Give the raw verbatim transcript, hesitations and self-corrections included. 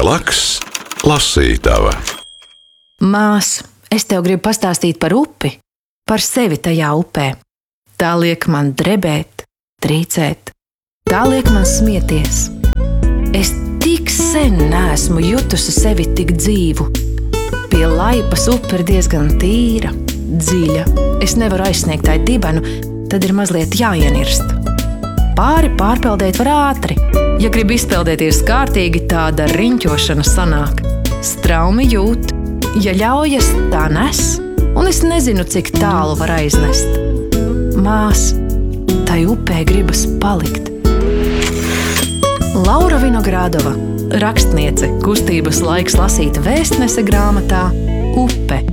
Blakus lasītava. Mās, es tev gribu pastāstīt par upi, par sevi tajā upē. Tā liek man drebēt, trīcēt, tā liek man smieties. Es tik sen neesmu jutusi sevi tik dzīvu. Pie laipas upe ir diezgan tīra, dziļa. Es nevaru aizsniegt tai dibenu, tad ir mazliet jāienirst. Pāri pārpeldēt var ātri. Ja grib izpeldēties kārtīgi, tāda riņķošana sanāk. Straumi jūt, ja ļaujas, tā nes, un es nezinu, cik tālu var aiznest. Mās, tai upē gribas palikt. Laura Vinogradova, rakstniece, kustības laiks lasīt vēstnese grāmatā Upe.